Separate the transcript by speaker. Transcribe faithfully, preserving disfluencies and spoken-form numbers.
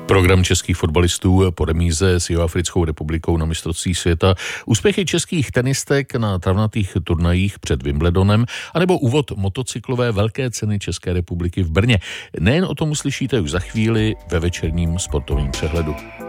Speaker 1: Program českých fotbalistů po remíze s Jihoafrickou republikou na mistrovství světa, úspěchy českých tenistek na travnatých turnajích před Wimbledonem, anebo úvod motocyklové velké ceny České republiky v Brně. Nejen o tom uslyšíte už za chvíli ve večerním sportovním přehledu.